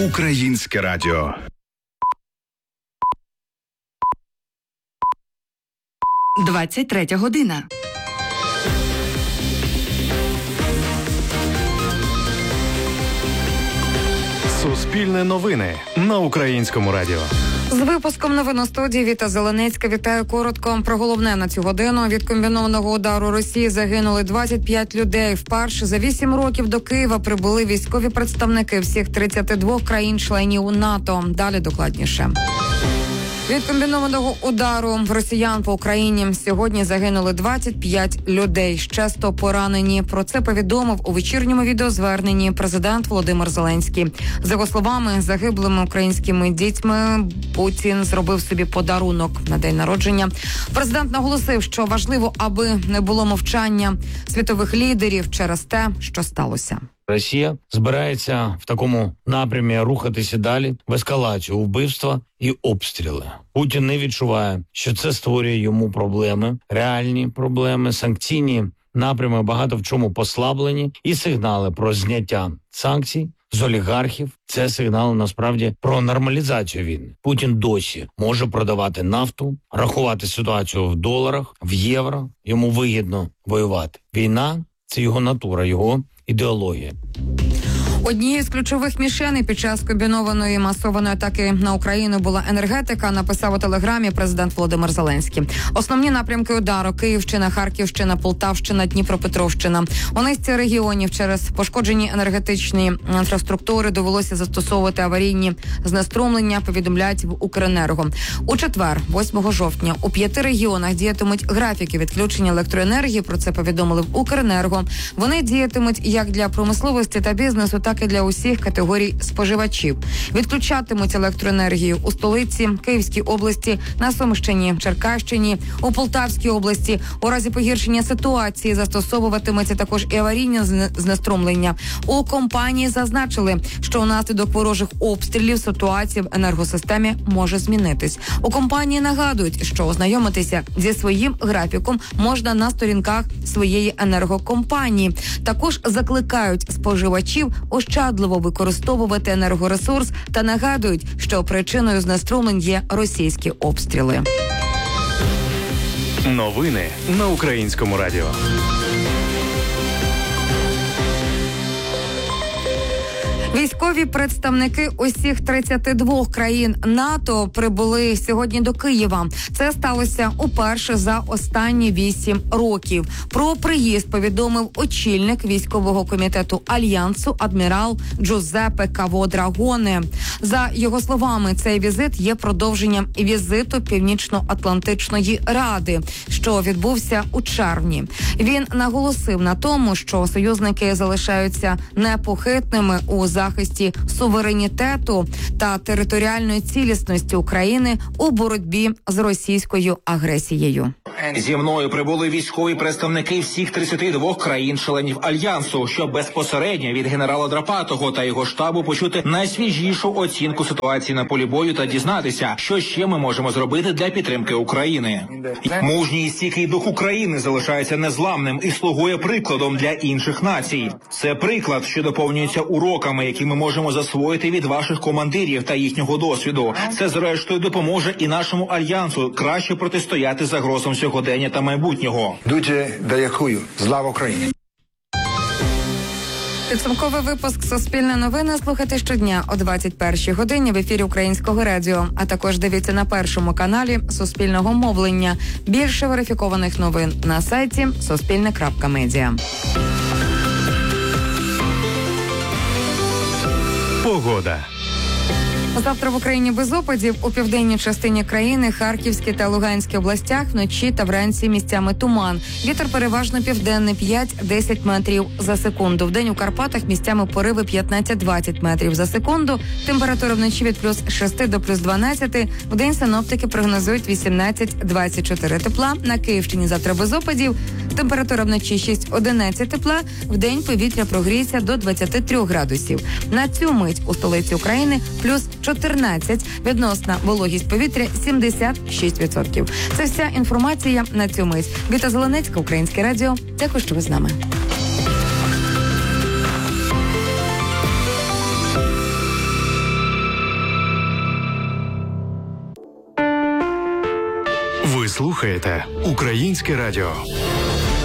Українське радіо. «23 година». Суспільне новини на Українському радіо. З випуском новин у студії Віта Зеленецька. Вітаю коротко про головне на цю годину. Від комбінованого удару Росії загинули 25 людей. Вперше за 8 років до Києва прибули військові представники всіх 32 країн-членів НАТО. Далі докладніше. Від комбінованого удару росіян по Україні сьогодні загинули 25 людей, ще 100 поранені. Про це повідомив у вечірньому відеозверненні президент Володимир Зеленський. За його словами, загиблими українськими дітьми Путін зробив собі подарунок на день народження. Президент наголосив, що важливо, аби не було мовчання світових лідерів через те, що сталося. Росія збирається в такому напрямі рухатися далі в ескалацію, вбивства і обстріли. Путін не відчуває, що це створює йому проблеми, реальні проблеми, санкційні напрями багато в чому послаблені, і сигнали про зняття санкцій з олігархів – це сигнали насправді про нормалізацію війни. Путін досі може продавати нафту, рахувати ситуацію в доларах, в євро. Йому вигідно воювати. Війна – це його натура, його ідеологія. Однією з ключових мішеней під час комбінованої масованої атаки на Україну була енергетика, написав у телеграмі президент Володимир Зеленський. Основні напрямки удару – Київщина, Харківщина, Полтавщина, Дніпропетровщина. У низці регіонів через пошкоджені енергетичні інфраструктури довелося застосовувати аварійні знеструмлення, повідомляють в Укренерго. У четвер, 8 жовтня, у 5 регіонах діятимуть графіки відключення електроенергії, про це повідомили в Укренерго. Вони діятимуть як для промисловості та бізнесу, так і для усіх категорій споживачів. Відключатимуть електроенергію у столиці, Київській області, на Сумщині, Черкащині, у Полтавській області. У разі погіршення ситуації застосовуватиметься також і аварійні знеструмлення. У компанії зазначили, що унаслідок ворожих обстрілів ситуація в енергосистемі може змінитись. У компанії нагадують, що ознайомитися зі своїм графіком можна на сторінках своєї енергокомпанії. Також закликають споживачів ощадливо використовувати енергоресурс та нагадують, що причиною знеструмлень є російські обстріли. Новини на Українському радіо. Військові представники усіх 32 країн НАТО прибули сьогодні до Києва. Це сталося уперше за останні 8 років. Про приїзд повідомив очільник військового комітету Альянсу адмірал Джузеппе Каводрагоне. За його словами, цей візит є продовженням візиту Північно-Атлантичної Ради, що відбувся у червні. Він наголосив на тому, що союзники залишаються непохитними у захисті суверенітету та територіальної цілісності України у боротьбі з російською агресією. Зі мною прибули військові представники всіх 32 країн-членів Альянсу, щоб безпосередньо від генерала Драпатого та його штабу почути найсвіжішу оцінку ситуації на полі бою та дізнатися, що ще ми можемо зробити для підтримки України. Мужній і стійкий дух України залишається незламним і слугує прикладом для інших націй. Це приклад, що доповнюється уроками, які ми можемо засвоїти від ваших командирів та їхнього досвіду. Це, зрештою, допоможе і нашому Альянсу краще протистояти загрозам сьогодення та майбутнього. Дуже дякую. Слава Україні! Підсумковий випуск «Суспільне новини» слухайте щодня о 21-й годині в ефірі Українського радіо, а також дивіться на першому каналі Суспільного мовлення. Більше верифікованих новин на сайті suspilne.media. Погода. Завтра в Україні без опадів. У південній частині країни, Харківській та Луганській областях вночі та вранці місцями туман. Вітер переважно південний 5-10 метрів за секунду. Вдень у Карпатах місцями пориви 15-20 метрів за секунду. Температура вночі від плюс 6 до плюс 12. Вдень синоптики прогнозують 18-24 тепла. На Київщині завтра без опадів. Температура вночі 6-11 тепла. Вдень повітря прогріється до 23 градусів. На цю мить у столиці України плюс 14, відносна вологість повітря 76%. Це вся інформація на цю мить. Віта Зеленецька, Українське радіо. Дякую, що ви з нами. Ви слухаєте Українське радіо.